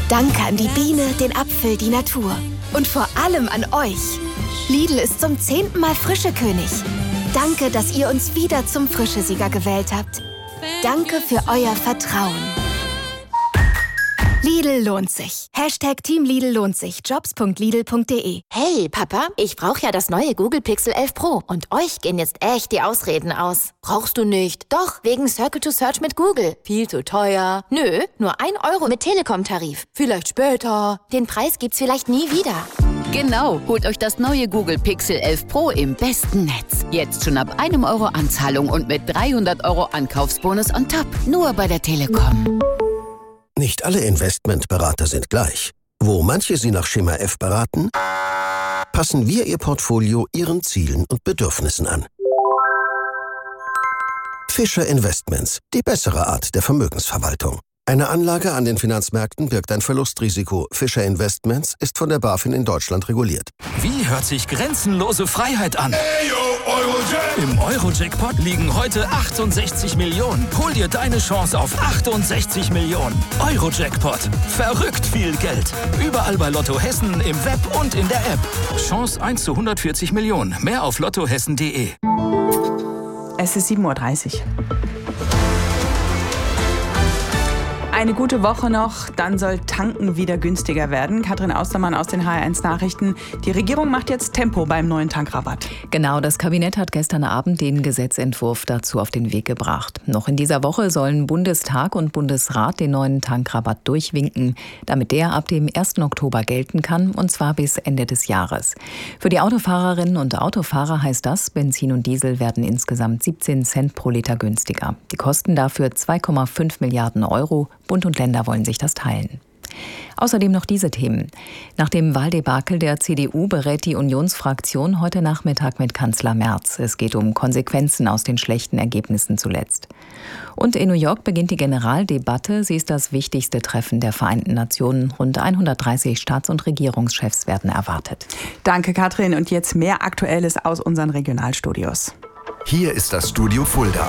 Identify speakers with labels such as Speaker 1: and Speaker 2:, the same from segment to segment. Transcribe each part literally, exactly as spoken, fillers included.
Speaker 1: Danke an die Biene, den Apfel, die Natur. Und vor allem an euch. Lidl ist zum zehnten Mal Frischekönig. Danke, dass ihr uns wieder zum Frischesieger gewählt habt. Danke für euer Vertrauen. Lidl lohnt sich. Hashtag Team Lidl lohnt sich. Jobs punkt lidl punkt de.
Speaker 2: Hey, Papa, ich brauche ja das neue Google Pixel elf Pro. Und euch gehen jetzt echt die Ausreden aus. Brauchst du nicht? Doch, wegen Circle to Search mit Google. Viel zu teuer. Nö, nur ein Euro mit Telekom-Tarif. Vielleicht später. Den Preis gibt's vielleicht nie wieder.
Speaker 3: Genau, holt euch das neue Google Pixel elf Pro im besten Netz. Jetzt schon ab einem Euro Anzahlung und mit dreihundert Euro Ankaufsbonus on top. Nur bei der Telekom.
Speaker 4: Nicht alle Investmentberater sind gleich. Wo manche Sie nach Schema F beraten, passen wir Ihr Portfolio Ihren Zielen und Bedürfnissen an. Fischer Investments, die bessere Art der Vermögensverwaltung. Eine Anlage an den Finanzmärkten birgt ein Verlustrisiko. Fischer Investments ist von der BaFin in Deutschland reguliert.
Speaker 5: Wie hört sich grenzenlose Freiheit an? Im Euro-Jackpot liegen heute achtundsechzig Millionen. Hol dir deine Chance auf achtundsechzig Millionen. Euro-Jackpot. Verrückt viel Geld. Überall bei Lotto Hessen, im Web und in der App. Chance eins zu hundertvierzig Millionen. Mehr auf lottohessen punkt de.
Speaker 6: Es ist sieben Uhr dreißig. Eine gute Woche noch, dann soll Tanken wieder günstiger werden. Katrin Austermann aus den H R eins Nachrichten. Die Regierung macht jetzt Tempo beim neuen Tankrabatt.
Speaker 7: Genau, das Kabinett hat gestern Abend den Gesetzentwurf dazu auf den Weg gebracht. Noch in dieser Woche sollen Bundestag und Bundesrat den neuen Tankrabatt durchwinken, damit der ab dem ersten Oktober gelten kann, und zwar bis Ende des Jahres. Für die Autofahrerinnen und Autofahrer heißt das, Benzin und Diesel werden insgesamt siebzehn Cent pro Liter günstiger. Die Kosten dafür zwei Komma fünf Milliarden Euro. Bund und Länder wollen sich das teilen. Außerdem noch diese Themen. Nach dem Wahldebakel der C D U berät die Unionsfraktion heute Nachmittag mit Kanzler Merz. Es geht um Konsequenzen aus den schlechten Ergebnissen zuletzt. Und in New York beginnt die Generaldebatte. Sie ist das wichtigste Treffen der Vereinten Nationen. Rund hundertdreißig Staats- und Regierungschefs werden erwartet.
Speaker 6: Danke, Katrin. Und jetzt mehr Aktuelles aus unseren Regionalstudios.
Speaker 8: Hier ist das Studio Fulda.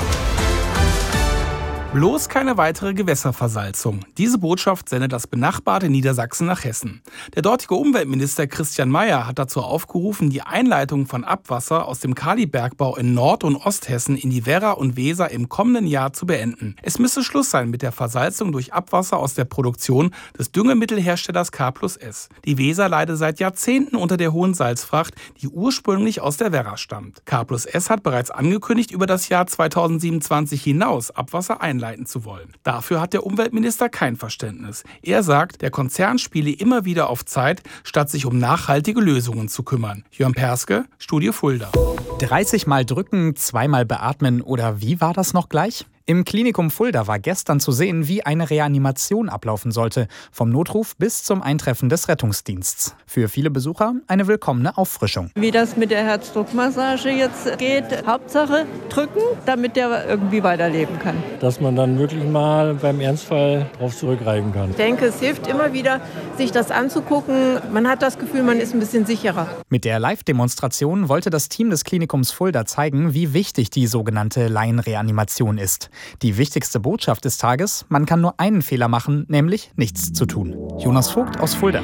Speaker 9: Bloß keine weitere Gewässerversalzung. Diese Botschaft sendet das benachbarte Niedersachsen nach Hessen. Der dortige Umweltminister Christian Mayer hat dazu aufgerufen, die Einleitung von Abwasser aus dem Kalibergbau in Nord- und Osthessen in die Werra und Weser im kommenden Jahr zu beenden. Es müsse Schluss sein mit der Versalzung durch Abwasser aus der Produktion des Düngemittelherstellers K plus S. Die Weser leidet seit Jahrzehnten unter der hohen Salzfracht, die ursprünglich aus der Werra stammt. K plus S hat bereits angekündigt, über das Jahr zweitausendsiebenundzwanzig hinaus Abwasser einleiten zu wollen. Dafür hat der Umweltminister kein Verständnis. Er sagt, der Konzern spiele immer wieder auf Zeit, statt sich um nachhaltige Lösungen zu kümmern. Jörn Perske, Studio Fulda.
Speaker 10: dreißig Mal drücken, zweimal beatmen oder wie war das noch gleich? Im Klinikum Fulda war gestern zu sehen, wie eine Reanimation ablaufen sollte, vom Notruf bis zum Eintreffen des Rettungsdienstes. Für viele Besucher eine willkommene Auffrischung.
Speaker 11: Wie das mit der Herzdruckmassage jetzt geht, Hauptsache drücken, damit der irgendwie weiterleben kann.
Speaker 12: Dass man dann wirklich mal beim Ernstfall drauf zurückgreifen kann.
Speaker 11: Ich denke, es hilft immer wieder, sich das anzugucken. Man hat das Gefühl, man ist ein bisschen sicherer.
Speaker 10: Mit der Live-Demonstration wollte das Team des Klinikums Fulda zeigen, wie wichtig die sogenannte Laienreanimation ist. Die wichtigste Botschaft des Tages: Man kann nur einen Fehler machen, nämlich nichts zu tun. Jonas Vogt aus Fulda.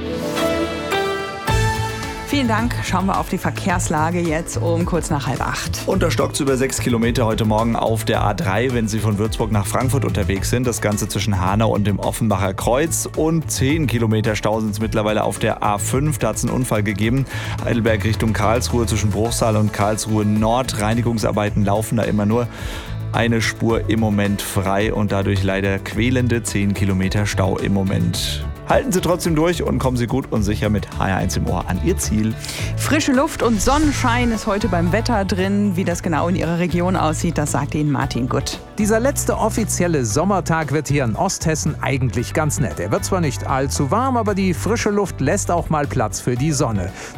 Speaker 6: Vielen Dank. Schauen wir auf die Verkehrslage jetzt um kurz nach halb acht.
Speaker 13: Und da stockt es über sechs Kilometer heute Morgen auf der A drei, wenn Sie von Würzburg nach Frankfurt unterwegs sind. Das Ganze zwischen Hanau und dem Offenbacher Kreuz. Und zehn Kilometer Stau sind es mittlerweile auf der A fünf. Da hat es einen Unfall gegeben. Heidelberg Richtung Karlsruhe zwischen Bruchsal und Karlsruhe Nord. Reinigungsarbeiten laufen da immer nur eine Spur im Moment frei und dadurch leider quälende zehn Kilometer Stau im Moment. Halten Sie trotzdem durch und kommen Sie gut und sicher mit H R eins im Ohr an Ihr Ziel.
Speaker 6: Frische Luft und Sonnenschein ist heute beim Wetter drin. Wie das genau in Ihrer Region aussieht, das sagt Ihnen Martin Gutt.
Speaker 14: Dieser letzte offizielle Sommertag wird hier in Osthessen eigentlich ganz nett. Er wird zwar nicht allzu warm, aber die frische Luft lässt auch mal Platz für die Sonne.